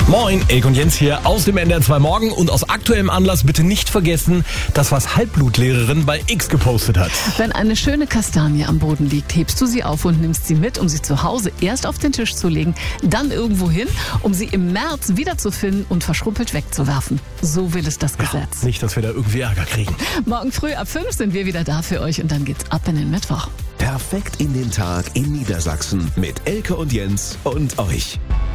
Moin, Elke und Jens hier aus dem NDR2 Morgen und aus aktuellem Anlass bitte nicht vergessen, das was Halbblutlehrerin bei X gepostet hat. Wenn eine schöne Kastanie am Boden liegt, hebst du sie auf und nimmst sie mit, um sie zu Hause erst auf den Tisch zu legen, dann irgendwo hin, um sie im März wiederzufinden und verschrumpelt wegzuwerfen. So will es das Gesetz. Nicht, dass wir da irgendwie Ärger kriegen. Morgen früh ab 5 sind wir wieder da für euch und dann geht's ab in den Mittwoch. Perfekt in den Tag in Niedersachsen mit Elke und Jens und euch.